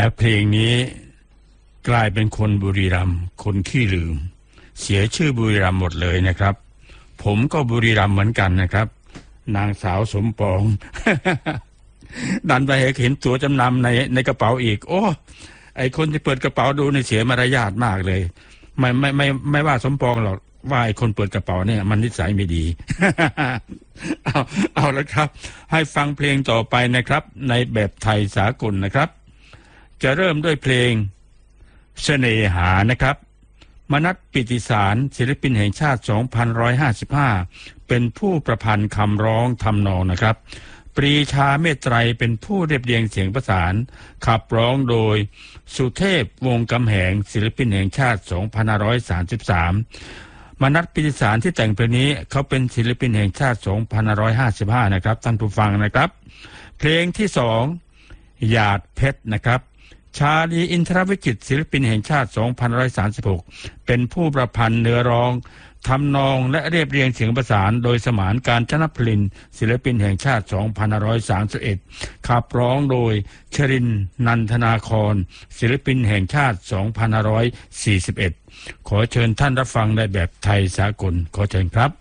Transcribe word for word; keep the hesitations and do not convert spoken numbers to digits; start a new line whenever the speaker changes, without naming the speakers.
เพลงนี้กลายเป็นคนบุรีรัมย์คนขี้ลืมเสียชื่อบุรีรัมย์หมดเลยนะครับผมก็บุรีรัมย์เหมือนกันนะครับนางสาวสมปอง ดันไปเห็นตั๋วจำนำในในกระเป๋าอีกโอ้ไอคนที่เปิดกระเป๋าดูในเสียมารยาทมากเลยไม่ไม่ไม่ไม่ว่าสมปองหรอกว่าไอคนเปิดกระเป๋าเนี่ยมันนิสัยไม่ดี เอาเอาแล้วครับให้ฟังเพลงต่อไปนะครับในแบบไทยสากลนะครับจะเริ่มด้วยเพลงเสน่หานะครับมนัส ปิติสารศิลปินแห่งชาติสองพันหนึ่งร้อยห้าสิบห้าเป็นผู้ประพันธ์คำร้องทำนองนะครับปรีชาเมตไตรเป็นผู้เรียบเรียงเสียงประสานขับร้องโดยสุเทพวงศ์กำแหงศิลปินแห่งชาติสองพันห้าร้อยสามสิบสามมนัส ปิติสารที่แต่งเพลงนี้เขาเป็นศิลปินแห่งชาติสองพันห้าร้อยห้าสิบห้านะครับท่านผู้ฟังนะครับเพลงที่สองหยาดเพชรนะครับชาลีอินทรวิจิตรศิลปินแห่งชาติสองพันหนึ่งร้อยสามสิบหกเป็นผู้ประพันธ์เนื้อร้องทำนองและเรียบเรียงเสียงประสานโดยสมานกาญจนพลินศิลปินแห่งชาติสองพันห้าร้อยสามสิบเอ็ดขับร้องโดยชรินทร์นันทนาครศิลปินแห่งชาติสองพันห้าร้อยสี่สิบเอ็ดขอเชิญท่านรับฟังในแบบไทยสากลขอเชิญครับ